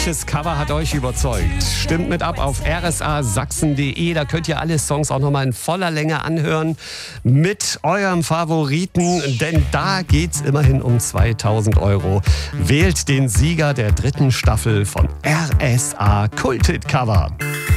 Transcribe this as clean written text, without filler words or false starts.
Welches Cover hat euch überzeugt? Stimmt mit ab auf rsasachsen.de. Da könnt ihr alle Songs auch nochmal in voller Länge anhören mit eurem Favoriten, denn da geht's immerhin um 2000 Euro. Wählt den Sieger der 3. Staffel von RSA Kulthit Cover.